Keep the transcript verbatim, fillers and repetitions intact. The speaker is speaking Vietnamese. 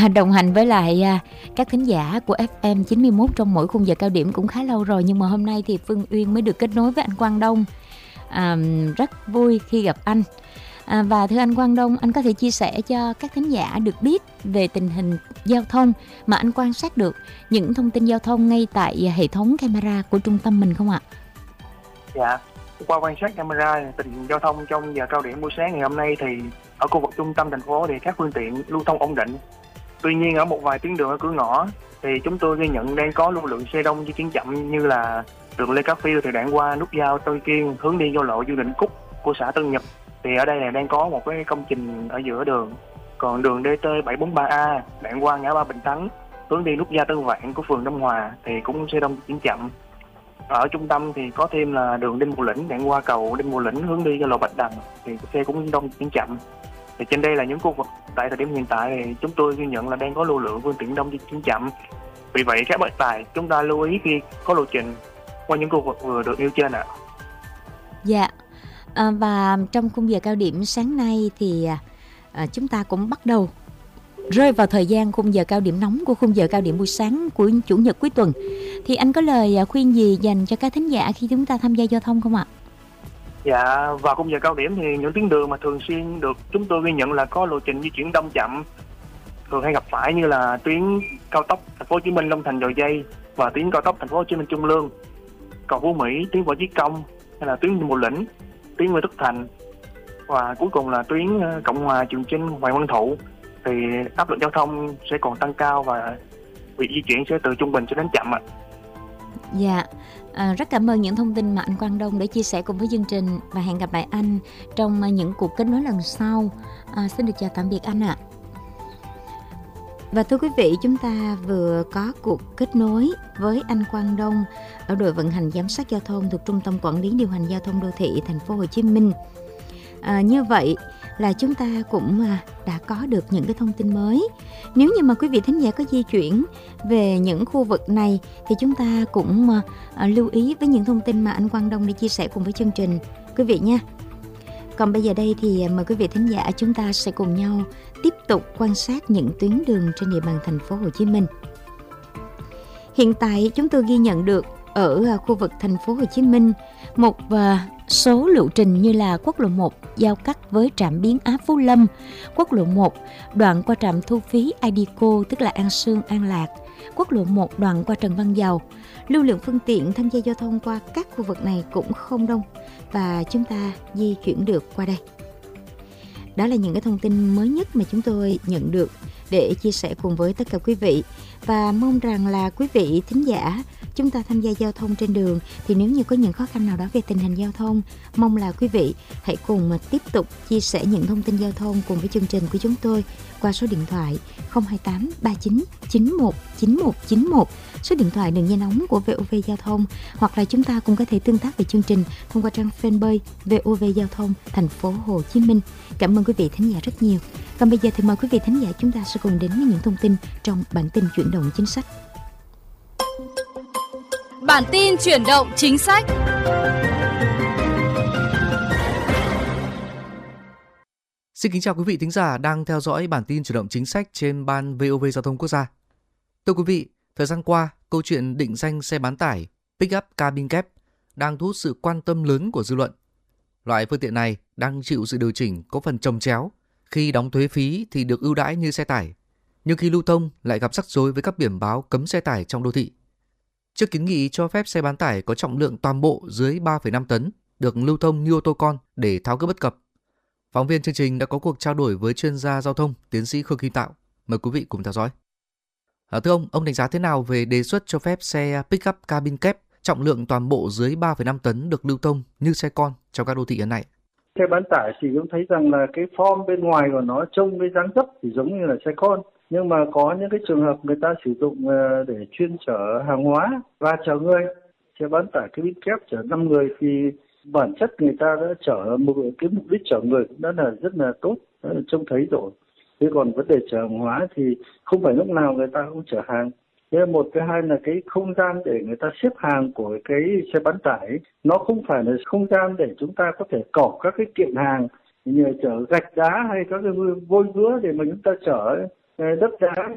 đồng hành với lại à, các thính giả của ép em chín mươi mốt trong mỗi khung giờ cao điểm cũng khá lâu rồi, nhưng mà hôm nay thì Phương Uyên mới được kết nối với anh Quang Đông. À, rất vui khi gặp anh. À, và thưa anh Quang Đông, anh có thể chia sẻ cho các thính giả được biết về tình hình giao thông mà anh quan sát được những thông tin giao thông ngay tại hệ thống camera của trung tâm mình không ạ? Dạ, qua quan sát camera tình hình giao thông trong giờ cao điểm buổi sáng ngày hôm nay thì ở khu vực trung tâm thành phố thì các phương tiện lưu thông ổn định. Tuy nhiên ở một vài tuyến đường ở cửa ngõ thì chúng tôi ghi nhận đang có lưu lượng xe đông di chuyển chậm, như là đường Lê Khả Phiêu thì đoạn qua nút giao Tân Kiên hướng đi vô lộ Du Định Cúc của xã Tân Nhật, thì ở đây là đang có một cái công trình ở giữa đường. Còn đường đê tê bảy bốn ba A đoạn qua ngã ba Bình Thắng hướng đi nút giao Tân Vạn của phường Đông Hòa thì cũng xe đông di chuyển chậm. Ở trung tâm thì có thêm là đường Đinh Bộ Lĩnh đoạn qua cầu Đinh Bộ Lĩnh hướng đi ra lộ Bạch Đằng thì xe cũng đông di chuyển chậm. Thì trên đây là những khu vực tại thời điểm hiện tại thì chúng tôi ghi nhận là đang có lưu lượng phương tiện đông di chuyển chậm. Vì vậy các bác tài chúng ta lưu ý khi có lộ trình qua những khu vực vừa được nêu trên ạ. À. Dạ. À, và trong khung giờ cao điểm sáng nay thì à, chúng ta cũng bắt đầu rơi vào thời gian khung giờ cao điểm nóng của khung giờ cao điểm buổi sáng của chủ nhật cuối tuần. Thì anh có lời khuyên gì dành cho các thính giả khi chúng ta tham gia giao thông không ạ? Dạ, vào khung giờ cao điểm thì những tuyến đường mà thường xuyên được chúng tôi ghi nhận là có lộ trình di chuyển đông chậm thường hay gặp phải như là tuyến cao tốc Thành phố Hồ Chí Minh Long Thành Dầu Giây và tuyến cao tốc Thành phố Hồ Chí Minh Trung Lương, cầu Phú Mỹ, tuyến Võ Chí Công hay là tuyến Đinh Bộ Lĩnh, tuyến Nguyễn Tất Thành và cuối cùng là tuyến Cộng Hòa, Trường Chinh, Hoàng Văn Thụ, thì áp lực giao thông sẽ còn tăng cao và việc di chuyển sẽ từ trung bình cho đến chậm ạ. Dạ, à, rất cảm ơn những thông tin mà anh Quang Đông đã chia sẻ cùng với chương trình và hẹn gặp lại anh trong những cuộc kết nối lần sau. À, xin được chào tạm biệt anh ạ. Và thưa quý vị, chúng ta vừa có cuộc kết nối với anh Quang Đông ở đội vận hành giám sát giao thông thuộc Trung tâm Quản lý Điều hành Giao thông Đô thị Thành phố Hồ Chí Minh. À, như vậy là chúng ta cũng đã có được những cái thông tin mới. Nếu như mà quý vị thính giả có di chuyển về những khu vực này thì chúng ta cũng uh, lưu ý với những thông tin mà anh Quang Đông đã chia sẻ cùng với chương trình quý vị nha. Còn bây giờ đây thì mời quý vị thính giả chúng ta sẽ cùng nhau tiếp tục quan sát những tuyến đường trên địa bàn thành phố Hồ Chí Minh. Hiện tại chúng tôi ghi nhận được ở khu vực thành phố Hồ Chí Minh một uh, số lộ trình như là quốc lộ một giao cắt với trạm biến áp Phú Lâm, quốc lộ một đoạn qua trạm thu phí Ideco tức là An Sương, An Lạc, quốc lộ một đoạn qua Trần Văn Dầu. Lưu lượng phương tiện tham gia giao thông qua các khu vực này cũng không đông và chúng ta di chuyển được qua đây. Đó là những cái thông tin mới nhất mà chúng tôi nhận được để chia sẻ cùng với tất cả quý vị. Và mong rằng là quý vị thính giả chúng ta tham gia giao thông trên đường thì nếu như có những khó khăn nào đó về tình hình giao thông, mong là quý vị hãy cùng mà tiếp tục chia sẻ những thông tin giao thông cùng với chương trình của chúng tôi qua số điện thoại không hai tám ba chín chín một chín một chín một, số điện thoại đường dây nóng của vê o vê Giao thông, hoặc là chúng ta cũng có thể tương tác với chương trình thông qua trang fanpage vê o vê Giao thông Thành phố Hồ Chí Minh. Cảm ơn quý vị thính giả rất nhiều. Còn bây giờ thì mời quý vị thính giả chúng ta sẽ cùng đến với những thông tin trong bản tin chuyển động chính sách. Bản tin chuyển động chính sách. Xin kính chào quý vị thính giả đang theo dõi bản tin chuyển động chính sách trên ban vê o vê Giao thông Quốc gia. Thưa quý vị, thời gian qua, câu chuyện định danh xe bán tải Pick-up Cabin Cab đang thu hút sự quan tâm lớn của dư luận. Loại phương tiện này đang chịu sự điều chỉnh có phần chồng chéo, khi đóng thuế phí thì được ưu đãi như xe tải, nhưng khi lưu thông lại gặp rắc rối với các biển báo cấm xe tải trong đô thị. Trước kiến nghị cho phép xe bán tải có trọng lượng toàn bộ dưới ba phẩy năm tấn được lưu thông như ô tô con để tháo gỡ bất cập, phóng viên chương trình đã có cuộc trao đổi với chuyên gia giao thông tiến sĩ Khương Kim Tạo. Mời quý vị cùng theo dõi. À, thưa ông, ông đánh giá thế nào về đề xuất cho phép xe Pick-up Cabin Cab trọng lượng toàn bộ dưới ba phẩy năm tấn được lưu thông như xe con trong các đô thị hiện nay? Xe bán tải thì cũng thấy rằng là cái form bên ngoài của nó trông cái dáng dấp thì giống như là xe con. Nhưng mà có những cái trường hợp người ta sử dụng để chuyên chở hàng hóa và chở người. Xe bán tải cái kép chở năm người thì bản chất người ta đã chở một cái mục đích chở người cũng đã là rất là tốt, đã là trông thấy rồi. Thế còn vấn đề chở hàng hóa thì không phải lúc nào người ta cũng chở hàng. Thế một cái hai là cái không gian để người ta xếp hàng của cái xe bán tải nó không phải là không gian để chúng ta có thể cẩu các cái kiện hàng như chở gạch đá hay các cái vôi vữa để mà chúng ta chở đất đá